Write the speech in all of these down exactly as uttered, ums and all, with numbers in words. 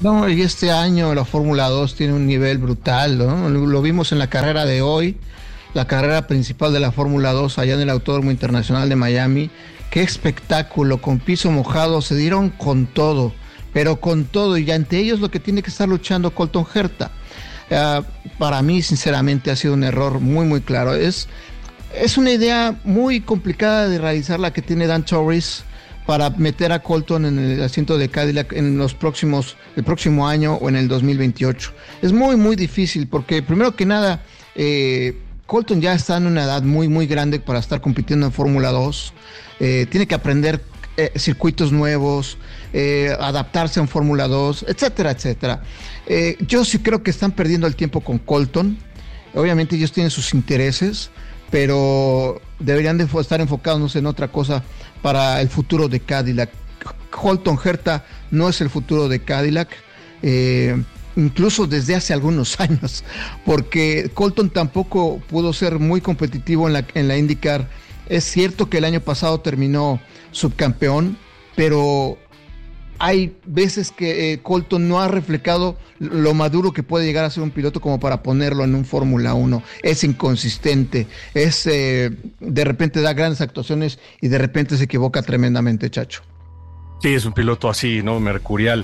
No, y este año la Fórmula dos tiene un nivel brutal, ¿no? Lo, lo vimos en la carrera de hoy, la carrera principal de la Fórmula dos allá en el Autódromo Internacional de Miami. Qué espectáculo, con piso mojado, se dieron con todo, pero con todo, y ante ellos lo que tiene que estar luchando Colton Herta. Uh, para mí, sinceramente, ha sido un error muy, muy claro. Es, es una idea muy complicada de realizar la que tiene Dan Torres para meter a Colton en el asiento de Cadillac en los próximos, el próximo año o en el dos mil veintiocho. Es muy, muy difícil porque, primero que nada, eh, Colton ya está en una edad muy, muy grande para estar compitiendo en Fórmula dos. Eh, tiene que aprender eh, circuitos nuevos, eh, adaptarse en Fórmula dos, etcétera, etcétera. Eh, yo sí creo que están perdiendo el tiempo con Colton. Obviamente ellos tienen sus intereses, pero deberían de estar enfocados en otra cosa para el futuro de Cadillac. Colton Herta no es el futuro de Cadillac, eh, incluso desde hace algunos años, porque Colton tampoco pudo ser muy competitivo en la, en la IndyCar. Es cierto que el año pasado terminó subcampeón, pero hay veces que eh, Colton no ha reflejado lo maduro que puede llegar a ser un piloto como para ponerlo en un Fórmula uno. Es inconsistente, es eh, de repente da grandes actuaciones y de repente se equivoca tremendamente, Chacho. Sí, es un piloto así, ¿no? Mercurial.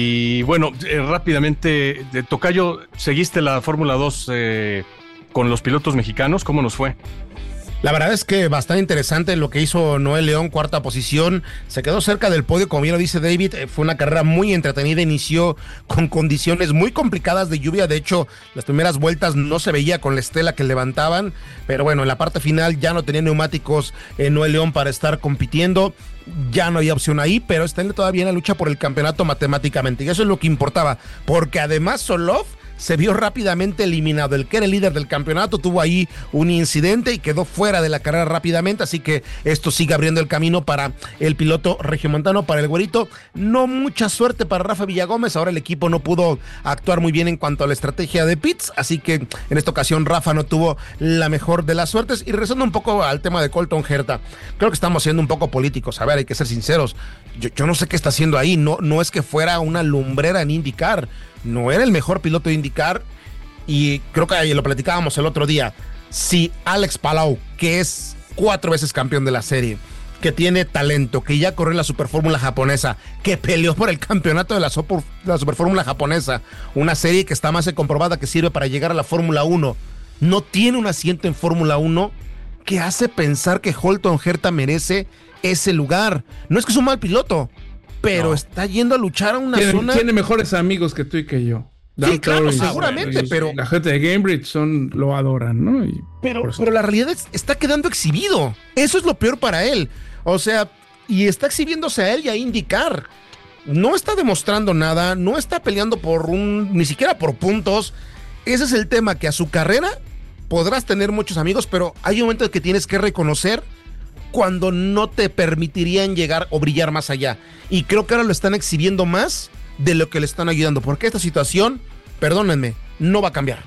Y bueno, eh, rápidamente, de Tocayo, ¿seguiste la Fórmula dos eh, con los pilotos mexicanos? ¿Cómo nos fue? La verdad es que bastante interesante lo que hizo Noel León, cuarta posición, se quedó cerca del podio, como bien lo dice David. Fue una carrera muy entretenida, inició con condiciones muy complicadas de lluvia. De hecho, las primeras vueltas no se veía con la estela que levantaban, pero bueno, en la parte final ya no tenía neumáticos eh, Noel León para estar compitiendo. Ya no había opción ahí, pero está todavía en la lucha por el campeonato matemáticamente, y eso es lo que importaba, porque además Solov se vio rápidamente eliminado. El que era el líder del campeonato tuvo ahí un incidente y quedó fuera de la carrera rápidamente, así que esto sigue abriendo el camino para el piloto regiomontano, para el güerito. No mucha suerte para Rafa Villagómez, ahora el equipo no pudo actuar muy bien en cuanto a la estrategia de pits, así que en esta ocasión Rafa no tuvo la mejor de las suertes. Y regresando un poco al tema de Colton Herta, creo que estamos siendo un poco políticos. A ver, hay que ser sinceros, yo, yo no sé qué está haciendo ahí. No, no es que fuera una lumbrera en IndyCar, no era el mejor piloto de IndyCar, y creo que lo platicábamos el otro día. Si Alex Palou, que es cuatro veces campeón de la serie, que tiene talento, que ya corrió la Superfórmula japonesa, que peleó por el campeonato de la, super, de la Superfórmula japonesa, una serie que está más que comprobada que sirve para llegar a la Fórmula uno, no tiene un asiento en Fórmula uno, que hace pensar que Colton Herta merece ese lugar. No es que es un mal piloto, pero no. Está yendo a luchar a una tiene, zona... Tiene mejores amigos que tú y que yo. Dan sí, claro, Torres, seguramente, y, pero... La gente de Cambridge son, lo adoran, ¿no? Y pero, pero la realidad es, está quedando exhibido. Eso es lo peor para él. O sea, y está exhibiéndose a él y a IndyCar. No está demostrando nada, no está peleando por un... ni siquiera por puntos. Ese es el tema, que a su carrera podrás tener muchos amigos, pero hay un momento en que tienes que reconocer cuando no te permitirían llegar o brillar más allá. Y creo que ahora lo están exhibiendo más de lo que le están ayudando, porque esta situación, perdónenme, no va a cambiar.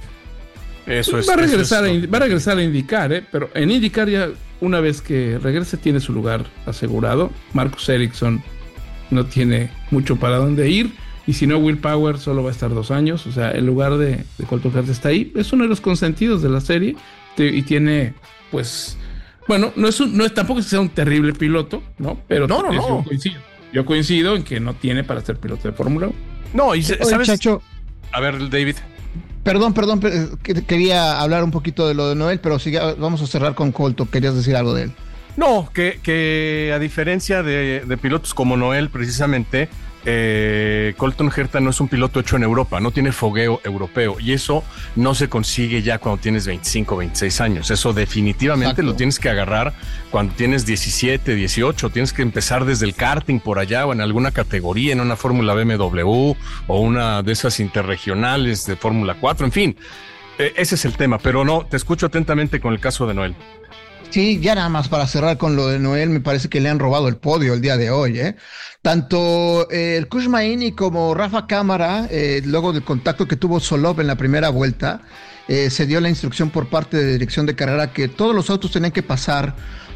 Eso es. Va a regresar, eso es, a, va a, regresar a IndyCar, ¿eh? Pero en IndyCar ya una vez que regrese tiene su lugar asegurado. Marcus Ericsson no tiene mucho para dónde ir, y si no, Will Power solo va a estar dos años. O sea, el lugar de, de Colton Herta está ahí. Es uno de los consentidos de la serie, y tiene, pues... Bueno, no es un, no es tampoco es que sea un terrible piloto, ¿no? Pero no, no, no. Yo coincido. Yo coincido en que no tiene para ser piloto de Fórmula uno. No, y ¿sabes? Oye, Chacho, a ver, David. Perdón, perdón, quería hablar un poquito de lo de Noel, pero sí, vamos a cerrar con Colton. ¿Querías decir algo de él? No, que, que a diferencia de, de pilotos como Noel, precisamente, eh, Colton Herta no es un piloto hecho en Europa, no tiene fogueo europeo, y eso no se consigue ya cuando tienes veinticinco, veintiséis años. Eso definitivamente Exacto. Lo tienes que agarrar cuando tienes diecisiete, dieciocho, tienes que empezar desde el karting por allá o en alguna categoría, en una Fórmula B M W o una de esas interregionales de Fórmula cuatro, en fin, eh, ese es el tema. Pero no, te escucho atentamente con el caso de Noel. Sí, ya nada más para cerrar con lo de Noel, me parece que le han robado el podio el día de hoy, ¿eh? Tanto eh, el Kushmaini como Rafa Cámara, eh, luego del contacto que tuvo Solov en la primera vuelta, eh, se dio la instrucción por parte de dirección de carrera que todos los autos tenían que pasar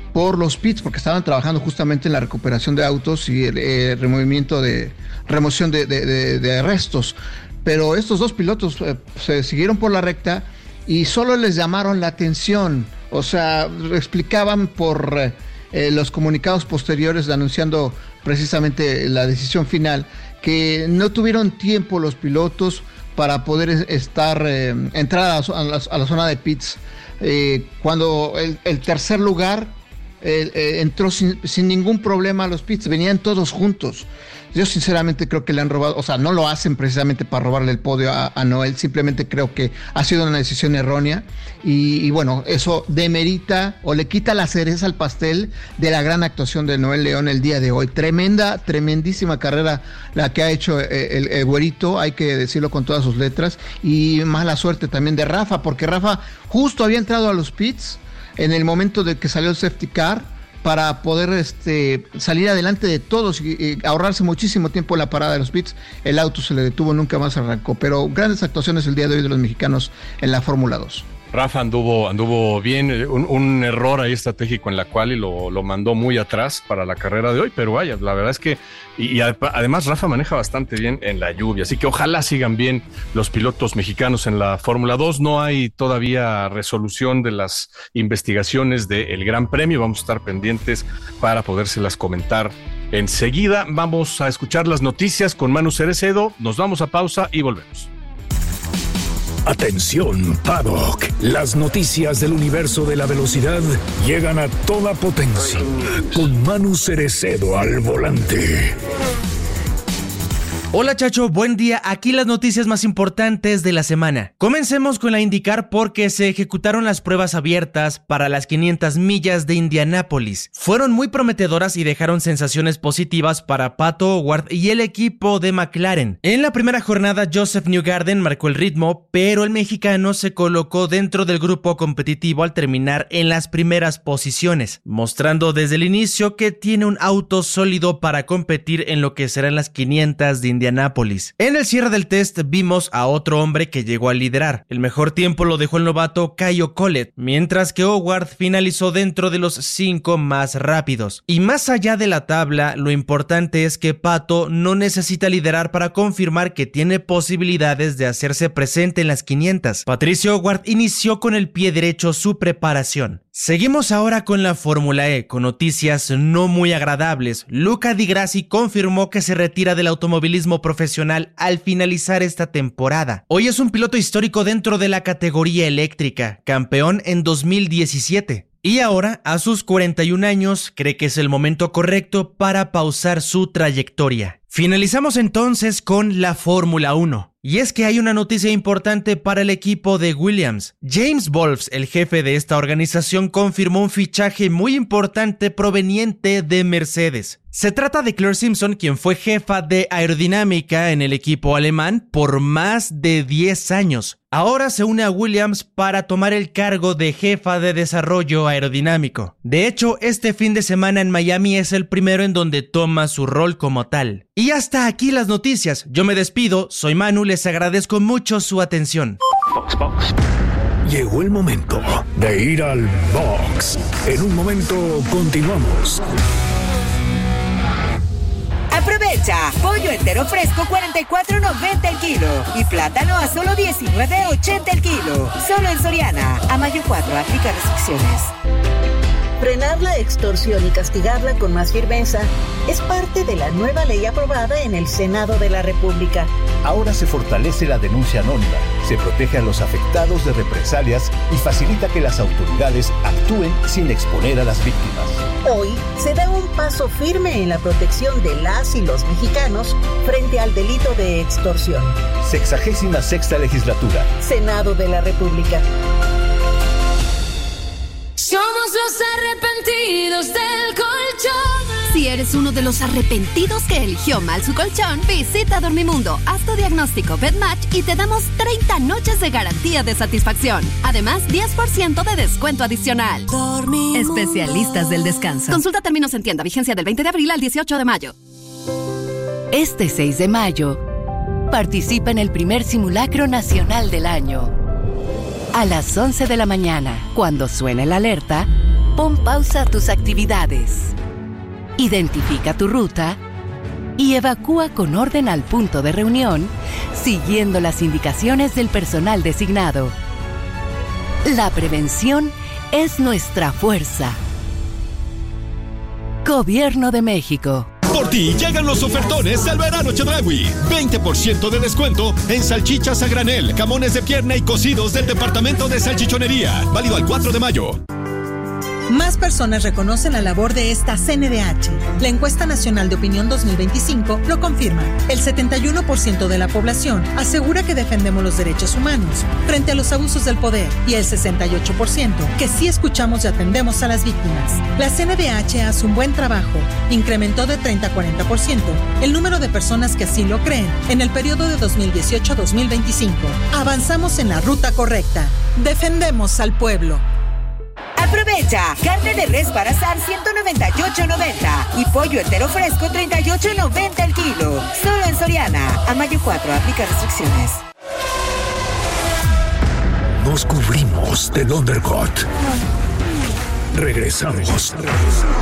por los pits, porque estaban trabajando justamente en la recuperación de autos y el, el removimiento de remoción de, de, de, de restos. Pero estos dos pilotos eh, se siguieron por la recta y solo les llamaron la atención, o sea, explicaban por eh, los comunicados posteriores anunciando precisamente la decisión final, que no tuvieron tiempo los pilotos para poder estar, eh, entrar a la, a, la, a la zona de pits. Eh, cuando el, el tercer lugar eh, eh, entró sin, sin ningún problema a los pits, venían todos juntos. Yo sinceramente creo que le han robado, o sea, no lo hacen precisamente para robarle el podio a, a Noel, simplemente creo que ha sido una decisión errónea y, y bueno, eso demerita o le quita la cereza al pastel de la gran actuación de Noel León el día de hoy. Tremenda, tremendísima carrera la que ha hecho el, el, el güerito, hay que decirlo con todas sus letras, y mala suerte también de Rafa, porque Rafa justo había entrado a los pits en el momento de que salió el safety car, para poder este, salir adelante de todos y, y ahorrarse muchísimo tiempo en la parada de los pits. El auto se le detuvo, nunca más arrancó, pero grandes actuaciones el día de hoy de los mexicanos en la Fórmula dos. Rafa anduvo, anduvo bien, un, un error ahí estratégico en la cual y lo, lo mandó muy atrás para la carrera de hoy, pero vaya, la verdad es que, y, y además Rafa maneja bastante bien en la lluvia, así que ojalá sigan bien los pilotos mexicanos en la Fórmula dos. No hay todavía resolución de las investigaciones del Gran Premio, vamos a estar pendientes para podérselas comentar enseguida. Vamos a escuchar las noticias con Manu Cerecedo, nos vamos a pausa y volvemos. Atención, Paddock. Las noticias del universo de la velocidad llegan a toda potencia con Manu Cerecedo al volante. Hola Chacho, buen día. Aquí las noticias más importantes de la semana. Comencemos con la IndyCar porque se ejecutaron las pruebas abiertas para las quinientas millas de Indianápolis. Fueron muy prometedoras y dejaron sensaciones positivas para Pato O'Ward y el equipo de McLaren. En la primera jornada, Joseph Newgarden marcó el ritmo, pero el mexicano se colocó dentro del grupo competitivo al terminar en las primeras posiciones, mostrando desde el inicio que tiene un auto sólido para competir en lo que serán las quinientas de Indianápolis. En el cierre del test vimos a otro hombre que llegó a liderar. El mejor tiempo lo dejó el novato Caio Collet, mientras que O'Ward finalizó dentro de los cinco más rápidos. Y más allá de la tabla, lo importante es que Pato no necesita liderar para confirmar que tiene posibilidades de hacerse presente en las quinientas. Patricio O'Ward inició con el pie derecho su preparación. Seguimos ahora con la Fórmula E, con noticias no muy agradables. Luca Di Grassi confirmó que se retira del automovilismo profesional al finalizar esta temporada. Hoy es un piloto histórico dentro de la categoría eléctrica, campeón en dos mil diecisiete. Y ahora, a sus cuarenta y un años, cree que es el momento correcto para pausar su trayectoria. Finalizamos entonces con la Fórmula uno. Y es que hay una noticia importante para el equipo de Williams. James Wolfs, el jefe de esta organización, confirmó un fichaje muy importante proveniente de Mercedes. Se trata de Claire Simpson, quien fue jefa de aerodinámica en el equipo alemán por más de diez años. Ahora se une a Williams para tomar el cargo de jefa de desarrollo aerodinámico. De hecho, este fin de semana en Miami es el primero en donde toma su rol como tal. Y hasta aquí las noticias. Yo me despido, soy Manu, les agradezco mucho su atención. Box, box. Llegó el momento de ir al box. En un momento continuamos. Aprovecha, pollo entero fresco cuarenta y cuatro noventa el kilo y plátano a solo diecinueve ochenta el kilo. Solo en Soriana. A mayo cuatro, aplica restricciones. Frenar la extorsión y castigarla con más firmeza es parte de la nueva ley aprobada en el Senado de la República. Ahora se fortalece la denuncia anónima, se protege a los afectados de represalias y facilita que las autoridades actúen sin exponer a las víctimas. Hoy se da un paso firme en la protección de las y los mexicanos frente al delito de extorsión. Sexagésima sexta legislatura. Senado de la República. Somos los arrepentidos del colchón. Si eres uno de los arrepentidos que eligió mal su colchón, visita Dormimundo, haz tu diagnóstico BedMatch y te damos treinta noches de garantía de satisfacción. Además, diez por ciento de descuento adicional. Dormimundo. Especialistas del descanso. Consulta términos en tienda. Vigencia del veinte de abril al dieciocho de mayo. Este seis de mayo, participa en el primer simulacro nacional del año. A las once de la mañana, cuando suene la alerta, Pon pausa a tus actividades. Identifica tu ruta y evacúa con orden al punto de reunión, siguiendo las indicaciones del personal designado. La prevención es nuestra fuerza. Gobierno de México. Por ti llegan los ofertones del verano Chedraui. veinte por ciento de descuento en salchichas a granel, jamones de pierna y cocidos del departamento de salchichonería. Válido al cuatro de mayo. Más personas reconocen la labor de esta C N D H. La encuesta nacional de opinión dos mil veinticinco lo confirma. El setenta y uno por ciento de la población asegura que defendemos los derechos humanos frente a los abusos del poder y el sesenta y ocho por ciento que sí escuchamos y atendemos a las víctimas. La C N D H hace un buen trabajo. Incrementó de treinta a cuarenta por ciento el número de personas que así lo creen en el periodo de dos mil dieciocho a dos mil veinticinco. Avanzamos en la ruta correcta. Defendemos al pueblo. Aprovecha, carne de res para asar ciento noventa y ocho noventa y pollo entero fresco treinta y ocho noventa el kilo. Solo en Soriana. A mayo cuatro, aplica restricciones. Nos cubrimos del undercut. Regresamos.